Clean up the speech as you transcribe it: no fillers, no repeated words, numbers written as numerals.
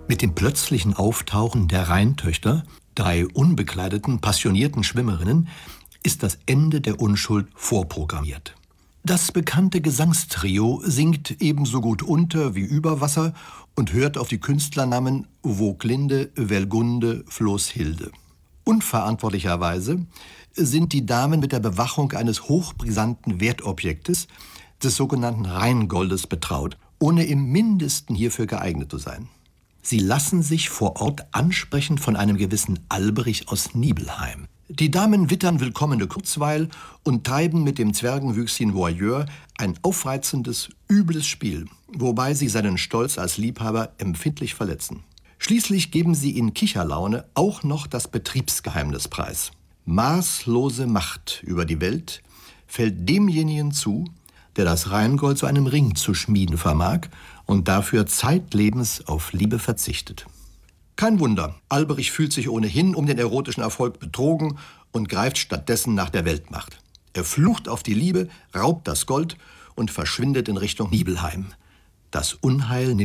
Mit dem plötzlichen Auftauchen der Rheintöchter, 3 unbekleideten, passionierten Schwimmerinnen, ist das Ende der Unschuld vorprogrammiert. Das bekannte Gesangstrio singt ebenso gut unter wie über Wasser und hört auf die Künstlernamen Voglinde, Wellgunde, Floßhilde. Unverantwortlicherweise sind die Damen mit der Bewachung eines hochbrisanten Wertobjektes, des sogenannten Rheingoldes, betraut, ohne im Mindesten hierfür geeignet zu sein. Sie lassen sich vor Ort ansprechen von einem gewissen Alberich aus Nibelheim. Die Damen wittern willkommene Kurzweil und treiben mit dem Zwergenwüchschen Voyeur ein aufreizendes, übles Spiel, wobei sie seinen Stolz als Liebhaber empfindlich verletzen. Schließlich geben sie in Kicherlaune auch noch das Betriebsgeheimnis preis. Maßlose Macht über die Welt fällt demjenigen zu, der das Rheingold zu einem Ring zu schmieden vermag und dafür zeitlebens auf Liebe verzichtet. Kein Wunder, Alberich fühlt sich ohnehin um den erotischen Erfolg betrogen und greift stattdessen nach der Weltmacht. Er flucht auf die Liebe, raubt das Gold und verschwindet in Richtung Nibelheim. Das Unheil nimmt